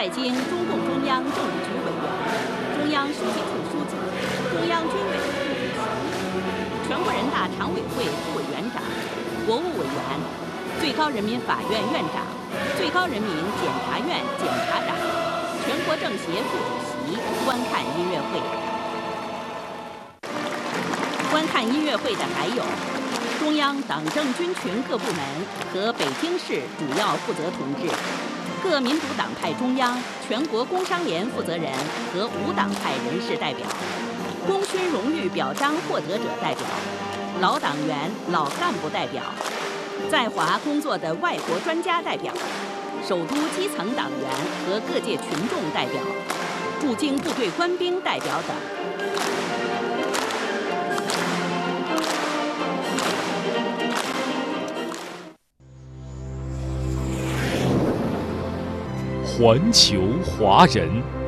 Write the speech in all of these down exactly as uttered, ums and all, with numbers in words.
在京中共中央政治局委员、中央书记处书记、中央军委副主席、全国人大常委会副委员长、国务委员、最高人民法院院长、最高人民检察院检察长、全国政协副主席观看音乐会。观看音乐会的还有中央党政军群各部门和北京市主要负责同志、各民主党派中央、全国工商联负责人和无党派人士代表，功勋荣誉表彰获得者代表，老党员、老干部代表，在华工作的外国专家代表，首都基层党员和各界群众代表，驻京部队官兵代表等。 环球华人，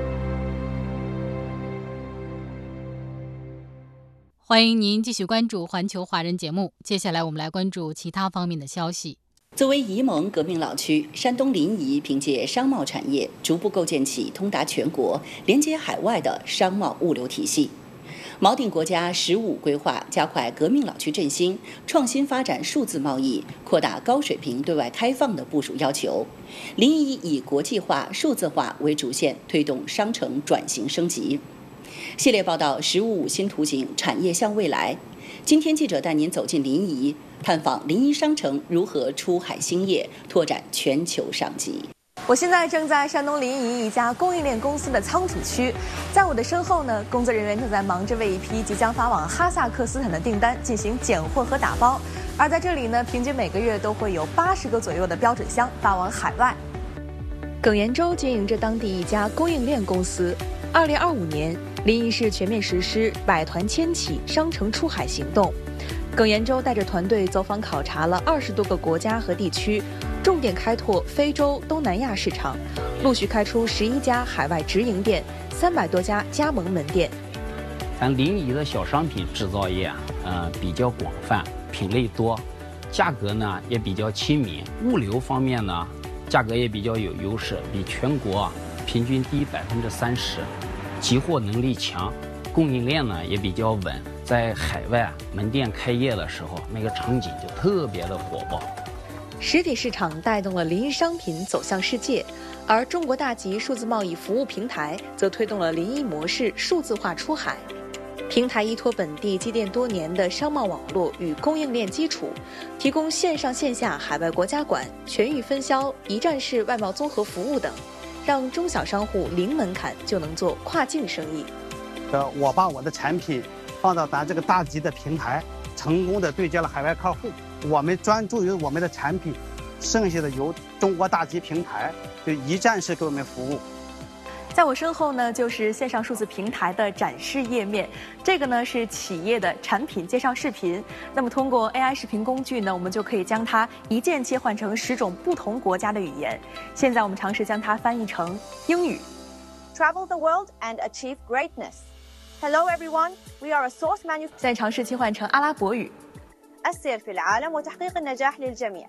欢迎您继续关注环球华人节目。接下来我们来关注其他方面的消息。 作为沂蒙革命老区，山东临沂凭借商贸产业逐步构建起通达全国、连接海外的商贸物流体系。锚定国家“十五”规划，加快革命老区振兴、创新发展数字贸易、扩大高水平对外开放的部署要求，临沂以国际化、数字化为主线，推动商城转型升级。系列报道“十五五”新图景，产业向未来。今天记者带您走进临沂，探访临沂商城如何出海兴业，拓展全球商机。 我现在正在山东临沂一家供应链公司的仓储区，在我的身后呢，工作人员正在忙着为一批即将发往哈萨克斯坦的订单进行拣货和打包，而在这里呢，平均每个月都会有八十个左右的标准箱发往海外。耿延洲经营着当地一家供应链公司。二零二五年，临沂市全面实施百团千企商城出海行动。耿延洲带着团队走访考察了二十多个国家和地区，重点开拓非洲、东南亚市场，陆续开出十一家海外直营店，三百多家加盟门店。 咱临沂的小商品制造业啊，呃，比较广泛，品类多，价格呢也比较亲民，物流方面呢，价格也比较有优势，比全国啊平均低百分之三十，集货能力强，供应链呢也比较稳。在海外门店开业的时候，那个场景就特别的火爆。 实体市场带动了临沂商品走向世界，而中国大集数字贸易服务平台则推动了临沂模式数字化出海。平台依托本地积淀多年的商贸网络与供应链基础，提供线上线下海外国家馆、全域分销、一站式外贸综合服务等，让中小商户零门槛就能做跨境生意。 呃，我把我的产品放到咱这个大集的平台，成功的对接了海外客户。我们专注于我们的产品，剩下的由中国大集平台就一站式给我们服务。 在我身后呢，就是线上数字平台的展示页面。这个呢是企业的产品介绍视频。那么通过 A I 视频工具呢，我们就可以将它一键切换成十种不同国家的语言。现在我们尝试将它翻译成英语。 Travel the world and achieve greatness. Hello everyone, we are a source manufacturer. 再尝试切换成阿拉伯语。 السير في العالم وتحقيق النجاح للجميع.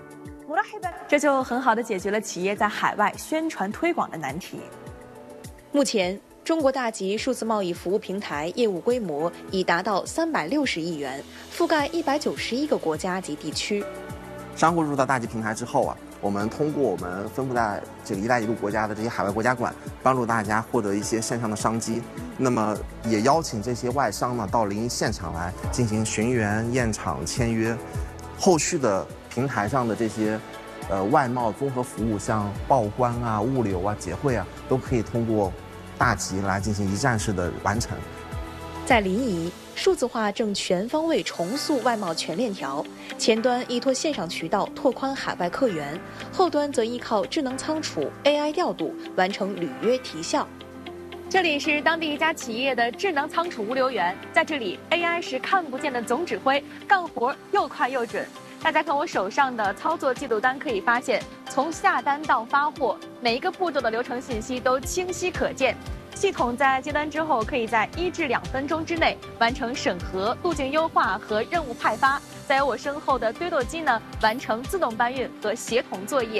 مرحبا. 这就很好地解决了企业在海外宣传推广的难题。目前，中国大集数字贸易服务平台业务规模已达到三百六十亿元，覆盖一百九十一个国家及地区。 商户入到大集平台之后啊，我们通过我们分布在这个“一带一路”国家的这些海外国家馆，帮助大家获得一些线上的商机。那么，也邀请这些外商呢到临沂现场来进行寻源、验厂、签约。后续的平台上的这些呃外贸综合服务，像报关啊、物流啊、结汇啊，都可以通过大集来进行一站式的完成。 在临沂，数字化正全方位重塑外贸全链条，前端依托线上渠道拓宽海外客源，后端则依靠智能仓储、A I 调度完成履约提效。这里是当地一家企业的智能仓储物流园，在这里 A I 是看不见的总指挥，干活又快又准。大家看我手上的操作记录单，可以发现，从下单到发货，每一个步骤的流程信息都清晰可见。系统在接单之后，可以在一至两分钟之内完成审核、路径优化和任务派发。再由我身后的堆垛机呢，完成自动搬运和协同作业。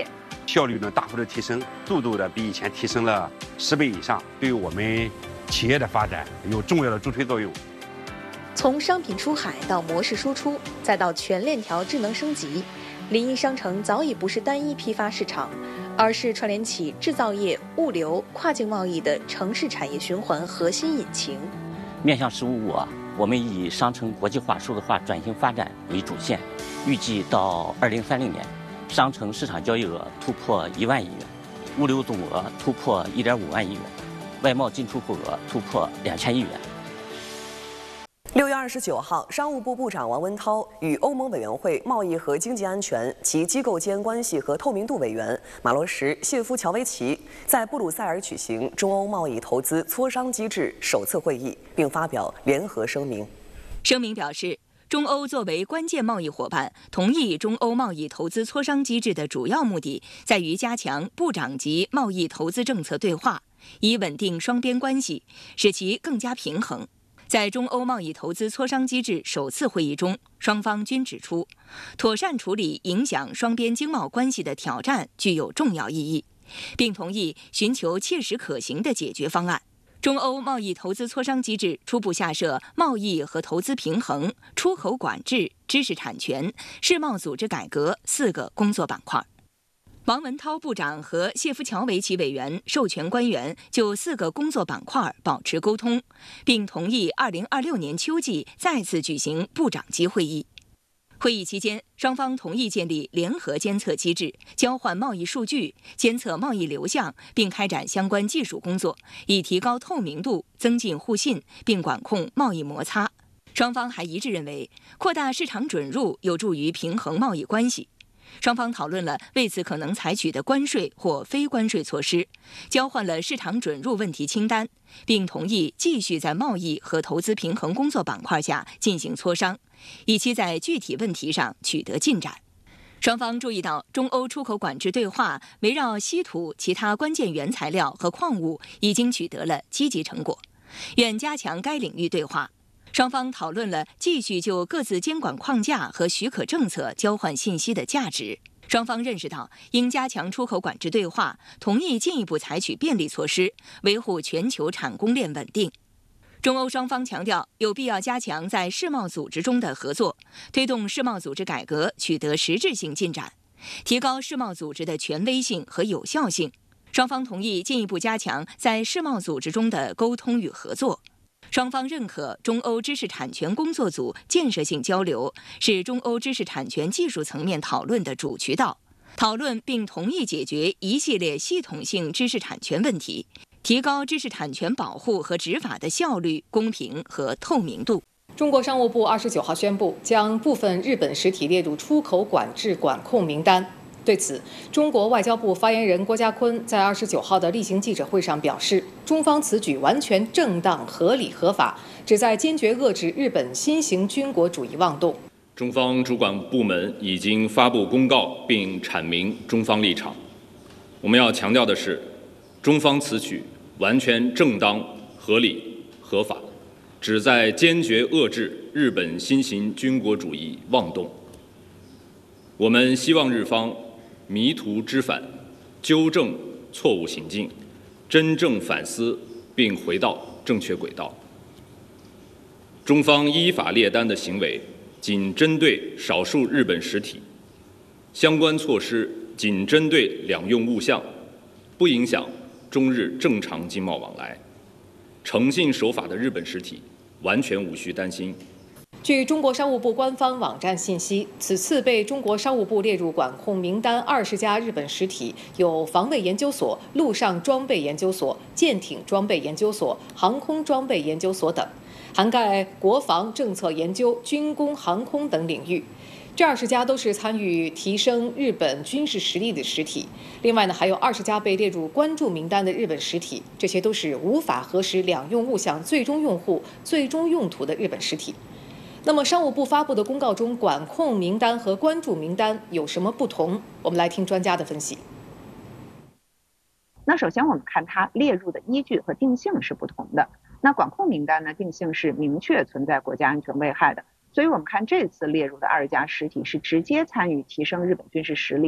效率呢大幅的提升，速度的比以前提升了十倍以上，对于我们企业的发展有重要的助推作用。 从商品出海到模式输出，再到全链条智能升级，临沂商城早已不是单一批发市场，而是串联起制造业、物流、跨境贸易的城市产业循环核心引擎。 面向“十五五”啊，我们以商城国际化、数字化转型发展为主线，预计到二零三零年，商城市场交易额突破一万亿元，物流总额突破一点五万亿元，外贸进出口额突破两千亿元。 六月二十九号，商务部部长王文涛与欧盟委员会贸易和经济安全及机构间关系和透明度委员马罗什·谢夫乔维奇在布鲁塞尔举行中欧贸易投资磋商机制首次会议，并发表联合声明。 声明表示，中欧作为关键贸易伙伴，同意中欧贸易投资磋商机制的主要目的在于加强部长级贸易投资政策对话，以稳定双边关系，使其更加平衡。在中欧贸易投资磋商机制首次会议中，双方均指出，妥善处理影响双边经贸关系的挑战具有重要意义，并同意寻求切实可行的解决方案。中欧贸易投资磋商机制初步下设贸易和投资平衡、出口管制、知识产权、世贸组织改革四个工作板块。王文涛部长和谢夫乔维奇委员授权官员就四个工作板块保持沟通，并同意二零二六年秋季再次举行部长级会议。会议期间，双方同意建立联合监测机制，交换贸易数据，监测贸易流向，并开展相关技术工作，以提高透明度、增进互信，并管控贸易摩擦。双方还一致认为，扩大市场准入有助于平衡贸易关系。双方讨论了为此可能采取的关税或非关税措施，交换了市场准入问题清单，并同意继续在贸易和投资平衡工作板块下进行磋商，以期在具体问题上取得进展。双方注意到，中欧出口管制对话围绕稀土、其他关键原材料和矿物已经取得了积极成果，愿加强该领域对话。双方讨论了继续就各自监管框架和许可政策交换信息的价值。双方认识到应加强出口管制对话，同意进一步采取便利措施，维护全球产供链稳定。中欧双方强调，有必要加强在世贸组织中的合作，推动世贸组织改革取得实质性进展，提高世贸组织的权威性和有效性。双方同意进一步加强在世贸组织中的沟通与合作。双方认可中欧知识产权工作组建设性交流是中欧知识产权技术层面讨论的主渠道，讨论并同意解决一系列系统性知识产权问题，提高知识产权保护和执法的效率、公平和透明度。 中国商务部二十九号宣布，将部分日本实体列入出口管制管控名单。对此，中国外交部发言人郭家坤在二十九号的例行记者会上表示，中方此举完全正当、合理、合法，旨在坚决遏制日本新型军国主义妄动。 中方主管部门已经发布公告并阐明中方立场。我们要强调的是，中方此举完全正当、合理、合法，旨在坚决遏制日本新型军国主义妄动。我们希望日方迷途知返，纠正错误行径，真正反思并回到正确轨道。中方依法列单的行为仅针对少数日本实体，相关措施仅针对两用物项，不影响中日正常经贸往来。诚信守法的日本实体完全无需担心。 据中国商务部官方网站信息，此次被中国商务部列入管控名单二十家日本实体有防卫研究所、陆上装备研究所、舰艇装备研究所、航空装备研究所等，涵盖国防政策研究、军工、航空等领域。这二十家都是参与提升日本军事实力的实体。另外呢，还有二十家被列入关注名单的日本实体，这些都是无法核实两用物项最终用户、最终用途的日本实体。那么，商务部发布的公告中，管控名单和关注名单有什么不同？我们来听专家的分析。 那首先我们看它列入的依据和定性是不同的。那管控名单呢，定性是明确存在国家安全危害的，所以我们看这次列入的二十家实体是直接参与提升日本军事实力的。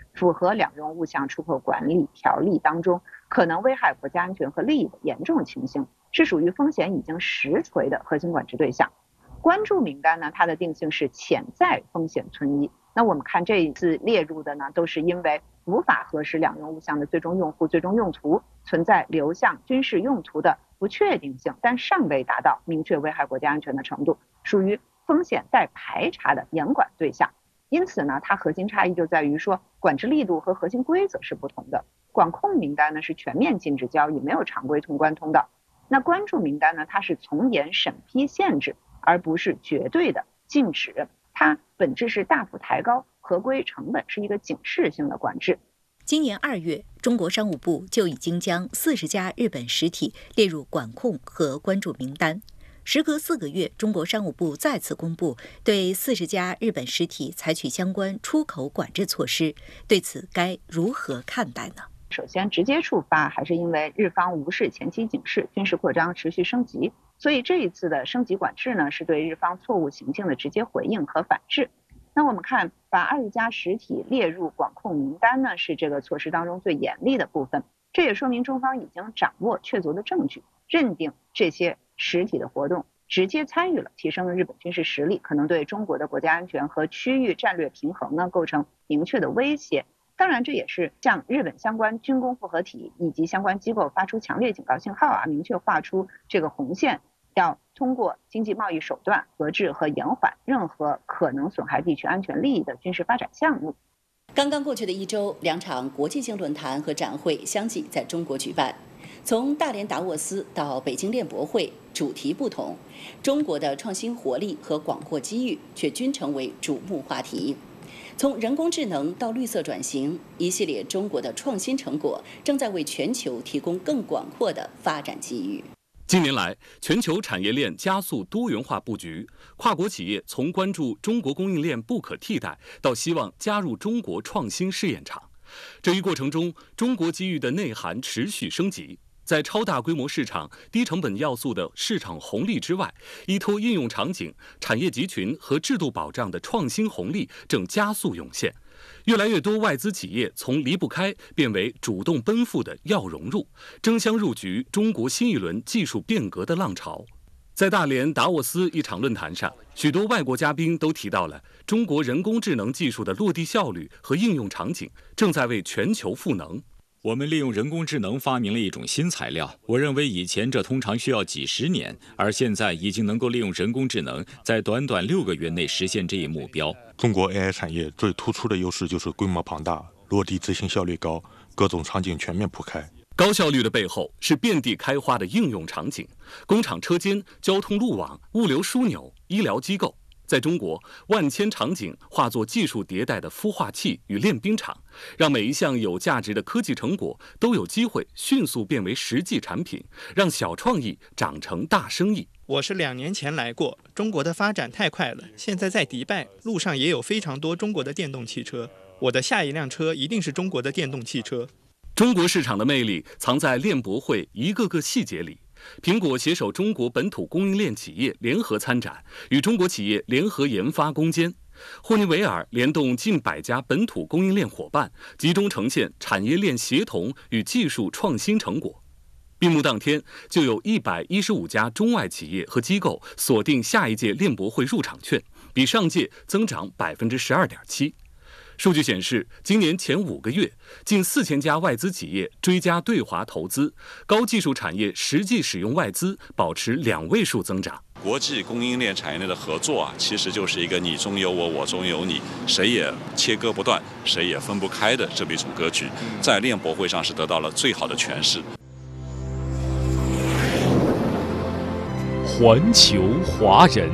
符合两用物项出口管理条例当中可能危害国家安全和利益的严重情形，是属于风险已经实锤的核心管制对象。关注名单呢，它的定性是潜在风险存疑。那我们看这一次列入的呢，都是因为无法核实两用物项的最终用户、最终用途，存在流向军事用途的不确定性，但尚未达到明确危害国家安全的程度，属于风险待排查的严管对象。因此呢，它核心差异就在于说，管制力度和核心规则是不同的。管控名单呢是全面禁止交易，没有常规通关通道。那关注名单呢，它是从严审批限制，而不是绝对的禁止。它本质是大幅抬高合规成本，是一个警示性的管制。 今年二月，中国商务部就已经将四十家日本实体列入管控和关注名单。时隔四个月，中国商务部再次公布对四十家日本实体采取相关出口管制措施，对此该如何看待呢？ 首先，直接触发还是因为日方无视前期警示，军事扩张持续升级，所以这一次的升级管制呢，是对日方错误行径的直接回应和反制。那我们看，把二十家实体列入管控名单呢，是这个措施当中最严厉的部分。这也说明中方已经掌握确凿的证据，认定这些实体的活动直接参与了提升日本军事实力，可能对中国的国家安全和区域战略平衡呢构成明确的威胁。当然，这也是向日本相关军工复合体以及相关机构发出强烈警告信号啊，明确画出这个红线，要通过经济贸易手段遏制和延缓任何可能损害地区安全利益的军事发展项目。 刚刚过去的一周，两场国际性论坛和展会相继在中国举办。从大连达沃斯到北京链博会，主题不同，中国的创新活力和广阔机遇却均成为瞩目话题。从人工智能到绿色转型，一系列中国的创新成果正在为全球提供更广阔的发展机遇。 近年来，全球产业链加速多元化布局，跨国企业从关注中国供应链不可替代，到希望加入中国创新试验场。这一过程中，中国机遇的内涵持续升级。在超大规模市场、低成本要素的市场红利之外，依托应用场景、产业集群和制度保障的创新红利正加速涌现。越来越多外资企业从离不开变为主动奔赴的要融入，争相入局中国新一轮技术变革的浪潮。在大连达沃斯一场论坛上，许多外国嘉宾都提到了中国人工智能技术的落地效率和应用场景正在为全球赋能。 我们利用人工智能发明了一种新材料，我认为以前这通常需要几十年，而现在已经能够利用人工智能在短短六个月内实现这一目标。 中国 A I 产业最突出的优势就是规模庞大、落地执行效率高、各种场景全面铺开。 高效率的背后是遍地开花的应用场景，工厂车间、交通路网、物流枢纽、医疗机构。在中国，万千场景化作技术迭代的孵化器与练兵场，让每一项有价值的科技成果都有机会迅速变为实际产品，让小创意长成大生意。 我是两年前来过，中国的发展太快了，现在在迪拜，路上也有非常多中国的电动汽车，我的下一辆车一定是中国的电动汽车。 中国市场的魅力藏在链博会一个个细节里。苹果携手中国本土供应链企业联合参展，与中国企业联合研发攻坚。霍尼韦尔联动近百家本土供应链伙伴，集中呈现产业链协同与技术创新成果。闭幕当天，就有一百一十五家中外企业和机构锁定下一届链博会入场券，比上届增长百分之十二点七。数据显示，今年前五个月，近四千家外资企业追加对华投资，高技术产业实际使用外资保持两位数增长。 国际供应链产业链的合作啊，其实就是一个你中有我，我中有你，谁也切割不断，谁也分不开的这么一种格局，在链博会上是得到了最好的诠释。 环球华人。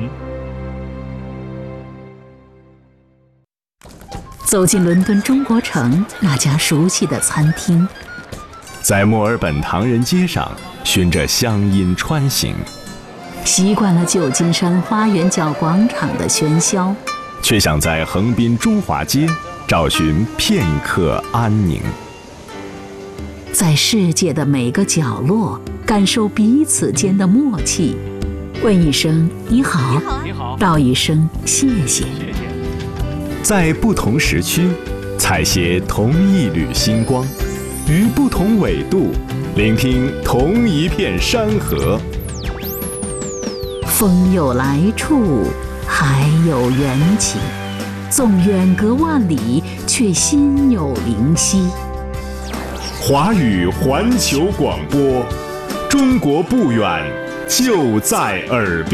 走进伦敦中国城那家熟悉的餐厅， 在墨尔本唐人街上循着乡音穿行， 习惯了旧金山花园角广场的喧嚣， 却想在横滨中华街找寻片刻安宁。 在世界的每个角落感受彼此间的默契，问一声你好， 你好， 道一声谢谢。 在不同时区， 采撷同一缕星光，于不同纬度，聆听同一片山河。 风有来处，海有缘起，纵远隔万里，却心有灵犀。 华语环球广播，中国不远，就在耳边。